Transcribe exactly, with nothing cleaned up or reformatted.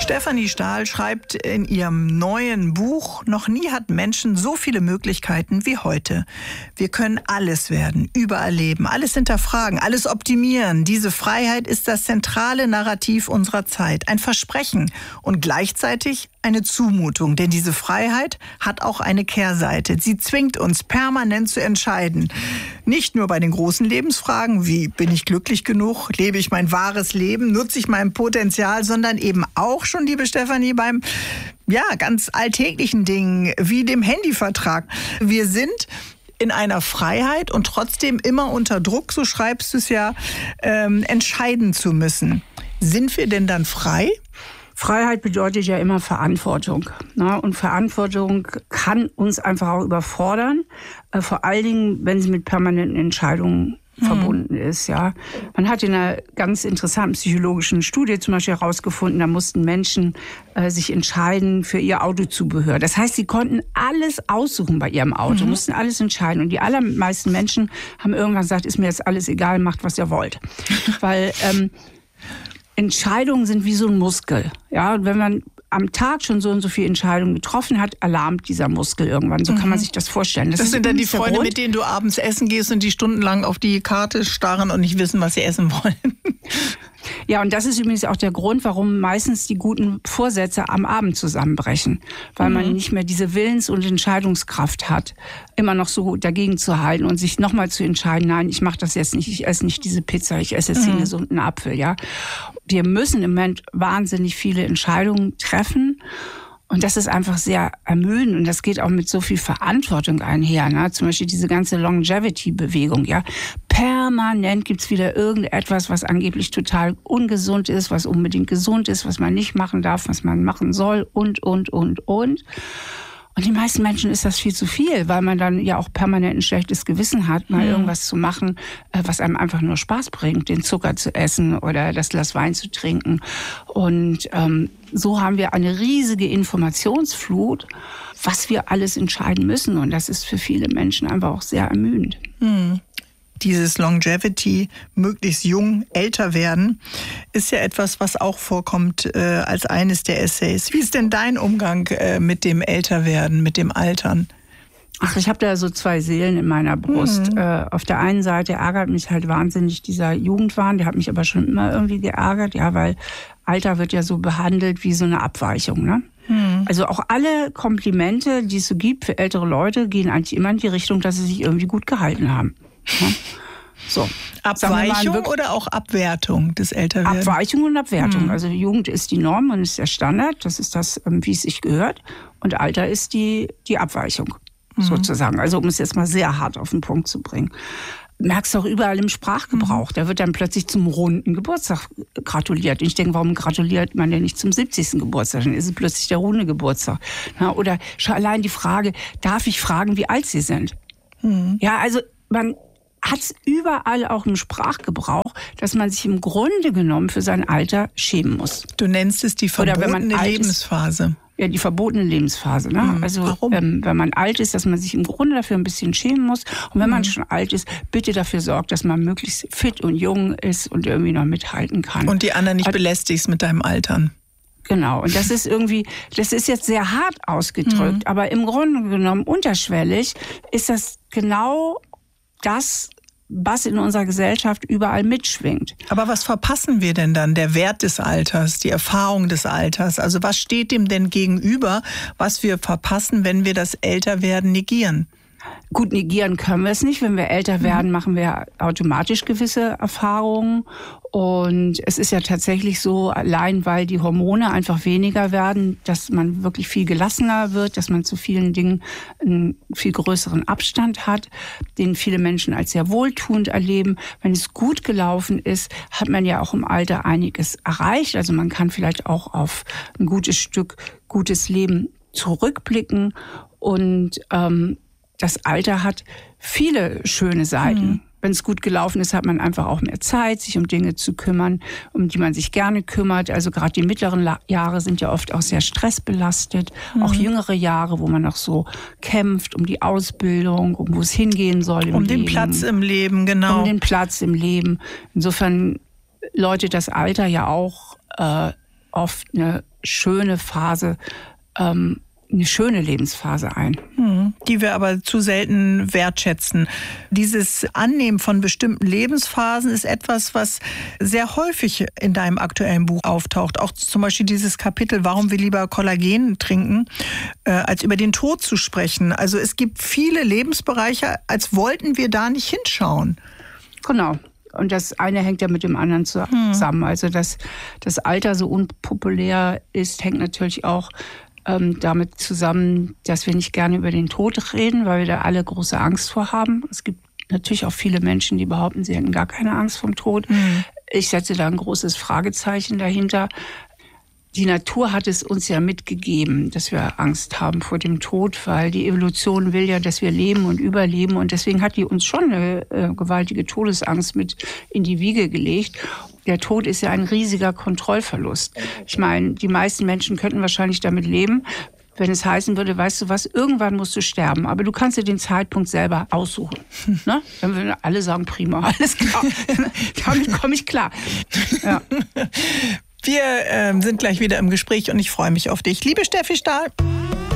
Stefanie Stahl schreibt in ihrem neuen Buch: Noch nie hatten Menschen so viele Möglichkeiten wie heute. Wir können alles werden, überall leben, alles hinterfragen, alles optimieren. Diese Freiheit ist das zentrale Narrativ unserer Zeit. Ein Versprechen und gleichzeitig eine Zumutung. Denn diese Freiheit hat auch eine Kehrseite. Sie zwingt uns permanent zu entscheiden. Nicht nur bei den großen Lebensfragen, wie bin ich glücklich genug, lebe ich mein wahres Leben, nutze ich mein Potenzial, sondern eben auch schon, liebe Stefanie, beim ja, ganz alltäglichen Dingen wie dem Handyvertrag. Wir sind in einer Freiheit und trotzdem immer unter Druck, so schreibst du es ja, ähm, entscheiden zu müssen. Sind wir denn dann frei? Freiheit bedeutet ja immer Verantwortung. Ne? Und Verantwortung kann uns einfach auch überfordern, äh, vor allen Dingen, wenn sie mit permanenten Entscheidungen hm. verbunden ist. Ja, man hat in einer ganz interessanten psychologischen Studie zum Beispiel herausgefunden, da mussten Menschen äh, sich entscheiden für ihr Autozubehör. Das heißt, sie konnten alles aussuchen bei ihrem Auto, mhm. mussten alles entscheiden. Und die allermeisten Menschen haben irgendwann gesagt, ist mir jetzt alles egal, macht, was ihr wollt. Weil ähm, Entscheidungen sind wie so ein Muskel. Ja, und wenn man am Tag schon so und so viele Entscheidungen getroffen hat, alarmt dieser Muskel irgendwann. So mhm. kann man sich das vorstellen. Das, das ist sind dann die Freunde, mit denen du abends essen gehst und die stundenlang auf die Karte starren und nicht wissen, was sie essen wollen. Ja, und das ist übrigens auch der Grund, warum meistens die guten Vorsätze am Abend zusammenbrechen. Weil mhm. man nicht mehr diese Willens- und Entscheidungskraft hat, immer noch so dagegen zu halten und sich nochmal zu entscheiden, nein, ich mache das jetzt nicht, ich esse nicht diese Pizza, ich esse jetzt mhm. den gesunden Apfel. Ja, wir müssen im Moment wahnsinnig viele Entscheidungen treffen. Und das ist einfach sehr ermüdend und das geht auch mit so viel Verantwortung einher. Ne? Zum Beispiel diese ganze Longevity-Bewegung. Ja, permanent gibt's wieder irgendetwas, was angeblich total ungesund ist, was unbedingt gesund ist, was man nicht machen darf, was man machen soll und, und, und, und. Und die meisten Menschen ist das viel zu viel, weil man dann ja auch permanent ein schlechtes Gewissen hat, mal mhm. irgendwas zu machen, was einem einfach nur Spaß bringt, den Zucker zu essen oder das Glas Wein zu trinken. Und ähm, so haben wir eine riesige Informationsflut, was wir alles entscheiden müssen. Und das ist für viele Menschen einfach auch sehr ermüdend. Mhm. Dieses Longevity, möglichst jung älter werden, ist ja etwas, was auch vorkommt äh, als eines der Essays. Wie ist denn dein Umgang äh, mit dem Älterwerden, mit dem Altern? Ach, ich habe da so zwei Seelen in meiner Brust. Mhm. Äh, auf der einen Seite ärgert mich halt wahnsinnig dieser Jugendwahn, der hat mich aber schon immer irgendwie geärgert, ja, weil Alter wird ja so behandelt wie so eine Abweichung, ne? Mhm. Also auch alle Komplimente, die es so gibt für ältere Leute, gehen eigentlich immer in die Richtung, dass sie sich irgendwie gut gehalten haben. Ja. So. Abweichung mal, oder auch Abwertung des Älterwerdens? Abweichung und Abwertung. Mhm. Also Jugend ist die Norm und ist der Standard. Das ist das, wie es sich gehört. Und Alter ist die, die Abweichung, mhm. sozusagen. Also um es jetzt mal sehr hart auf den Punkt zu bringen. Merkst du auch überall im Sprachgebrauch. Mhm. Da wird dann plötzlich zum runden Geburtstag gratuliert. Und ich denke, warum gratuliert man denn nicht zum siebzigsten Geburtstag? Dann ist es plötzlich der runde Geburtstag. Na, oder schon allein die Frage, darf ich fragen, wie alt Sie sind? Mhm. Ja, also man hat es überall auch im Sprachgebrauch, dass man sich im Grunde genommen für sein Alter schämen muss. Du nennst es die verbotene Lebensphase. Ist, ja, die verbotene Lebensphase. Ne? Mhm. Also ähm, wenn man alt ist, dass man sich im Grunde dafür ein bisschen schämen muss. Und wenn mhm. man schon alt ist, bitte dafür sorgt, dass man möglichst fit und jung ist und irgendwie noch mithalten kann. Und die anderen nicht also, belästigst mit deinem Altern. Genau, und das ist irgendwie, das ist jetzt sehr hart ausgedrückt, mhm. aber im Grunde genommen unterschwellig ist das genau das, was in unserer Gesellschaft überall mitschwingt. Aber was verpassen wir denn dann? Der Wert des Alters, die Erfahrung des Alters. Also was steht dem denn gegenüber, was wir verpassen, wenn wir das Älterwerden negieren? Gut, negieren können wir es nicht. Wenn wir älter werden, machen wir automatisch gewisse Erfahrungen. Und es ist ja tatsächlich so, allein weil die Hormone einfach weniger werden, dass man wirklich viel gelassener wird, dass man zu vielen Dingen einen viel größeren Abstand hat, den viele Menschen als sehr wohltuend erleben. Wenn es gut gelaufen ist, hat man ja auch im Alter einiges erreicht. Also man kann vielleicht auch auf ein gutes Stück gutes Leben zurückblicken. Und ähm, das Alter hat viele schöne Seiten. Mhm. Wenn es gut gelaufen ist, hat man einfach auch mehr Zeit, sich um Dinge zu kümmern, um die man sich gerne kümmert. Also gerade die mittleren La- Jahre sind ja oft auch sehr stressbelastet. Mhm. Auch jüngere Jahre, wo man noch so kämpft um die Ausbildung, um wo es hingehen soll im Um Leben. den Platz im Leben, genau. Um den Platz im Leben. Insofern läutet das Alter ja auch äh, oft eine schöne Phase, ähm, eine schöne Lebensphase ein. Hm, die wir aber zu selten wertschätzen. Dieses Annehmen von bestimmten Lebensphasen ist etwas, was sehr häufig in deinem aktuellen Buch auftaucht. Auch zum Beispiel dieses Kapitel, warum wir lieber Kollagen trinken, äh, als über den Tod zu sprechen. Also es gibt viele Lebensbereiche, als wollten wir da nicht hinschauen. Genau. Und das eine hängt ja mit dem anderen zusammen. Hm. Also dass das Alter so unpopulär ist, hängt natürlich auch damit zusammen, dass wir nicht gerne über den Tod reden, weil wir da alle große Angst vor haben. Es gibt natürlich auch viele Menschen, die behaupten, sie hätten gar keine Angst vom Tod. Mhm. Ich setze da ein großes Fragezeichen dahinter. Die Natur hat es uns ja mitgegeben, dass wir Angst haben vor dem Tod, weil die Evolution will ja, dass wir leben und überleben. Und deswegen hat die uns schon eine äh, gewaltige Todesangst mit in die Wiege gelegt. Der Tod ist ja ein riesiger Kontrollverlust. Ich meine, die meisten Menschen könnten wahrscheinlich damit leben, wenn es heißen würde, weißt du was, irgendwann musst du sterben, aber du kannst dir den Zeitpunkt selber aussuchen. Ne? Dann würden alle sagen, prima, alles klar. Damit komme ich klar. Ja. Wir äh, sind gleich wieder im Gespräch und ich freue mich auf dich. Liebe Steffi Stahl.